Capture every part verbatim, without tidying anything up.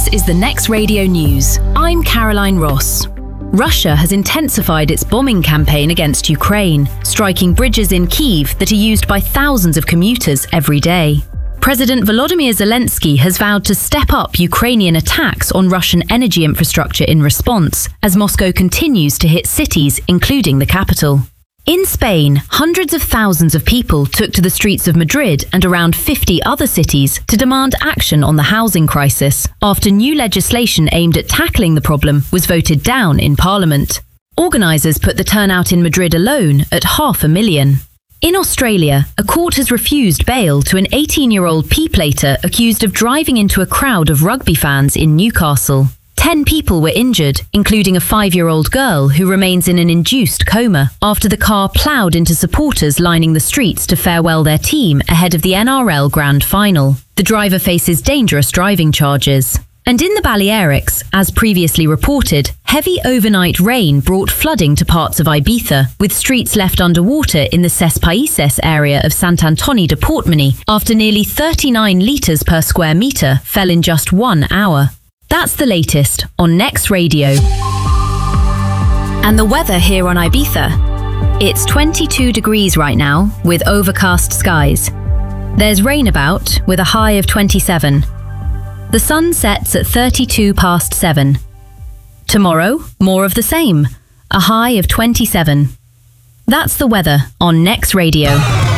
This is the Next Radio News. I'm Caroline Ross. Russia has intensified its bombing campaign against Ukraine, striking bridges in Kyiv that are used by thousands of commuters every day. President Volodymyr Zelensky has vowed to step up Ukrainian attacks on Russian energy infrastructure in response, as Moscow continues to hit cities, including the capital. In Spain, hundreds of thousands of people took to the streets of Madrid and around fifty other cities to demand action on the housing crisis after new legislation aimed at tackling the problem was voted down in Parliament. Organisers put the turnout in Madrid alone at half a million. In Australia, a court has refused bail to an eighteen-year-old P-plater accused of driving into a crowd of rugby fans in Newcastle. Ten people were injured, including a five-year-old girl who remains in an induced coma after the car ploughed into supporters lining the streets to farewell their team ahead of the N R L Grand Final. The driver faces dangerous driving charges. And in the Balearics, as previously reported, heavy overnight rain brought flooding to parts of Ibiza, with streets left underwater in the Ses Países area of Sant Antoni de Portmany after nearly thirty-nine litres per square metre fell in just one hour. That's the latest on Next Radio. And the weather here on Ibiza. It's twenty-two degrees right now, with overcast skies. There's rain about, with a high of twenty-seven. The sun sets at thirty-two past seven. Tomorrow, more of the same, a high of twenty-seven. That's the weather on Next Radio.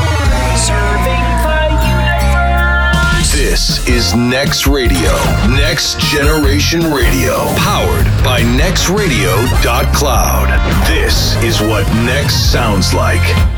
This is Next Radio, Next Generation Radio, powered by next radio dot cloud. This is what Next sounds like.